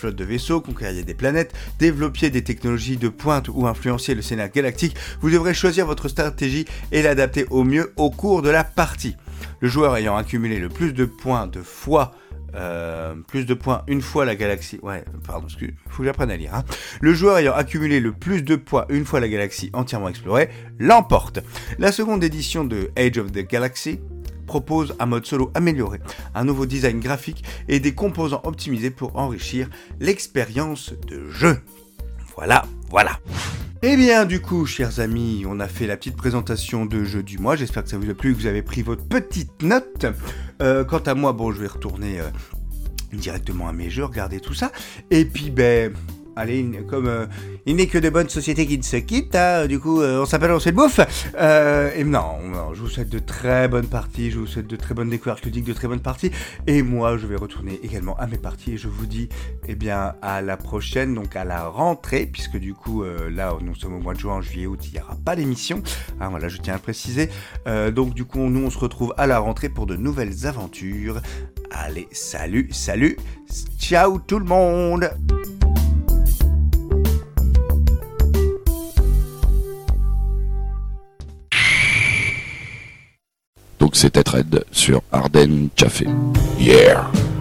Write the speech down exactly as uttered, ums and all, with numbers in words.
flotte de vaisseaux, conquériez des planètes, développiez des technologies de pointe ou influenciez le scénario galactique, vous devrez choisir votre stratégie et l'adapter au mieux au cours de la partie. Le joueur ayant accumulé le plus de points de fois Euh, plus de points une fois la galaxie. Ouais, pardon, excuse, faut que j'apprenne à lire. Hein. Le joueur ayant accumulé le plus de points une fois la galaxie entièrement explorée l'emporte. La seconde édition de Age of the Galaxy propose un mode solo amélioré, un nouveau design graphique et des composants optimisés pour enrichir l'expérience de jeu. Voilà, voilà. Et bien du coup, chers amis, on a fait la petite présentation de jeu du mois. J'espère que ça vous a plu, que vous avez pris votre petite note. Euh, quant à moi, bon, je vais retourner euh, directement à mes jeux, regarder tout ça. Et puis, ben, allez, comme euh, il n'est que de bonnes sociétés qui ne se quittent, hein, du coup, euh, on s'appelle, on se fait de bouffe. Euh, et non, non, je vous souhaite de très bonnes parties, je vous souhaite de très bonnes découvertes ludiques, de très bonnes parties. Et moi, je vais retourner également à mes parties et je vous dis, eh bien, à la prochaine, donc à la rentrée, puisque du coup, euh, là, nous sommes au mois de juin, en juillet, août, il n'y aura pas d'émission. Hein, voilà, je tiens à le préciser. Euh, donc, du coup, nous, on se retrouve à la rentrée pour de nouvelles aventures. Allez, salut, salut, ciao tout le monde! Donc c'était Red sur Ardennes Café. Yeah!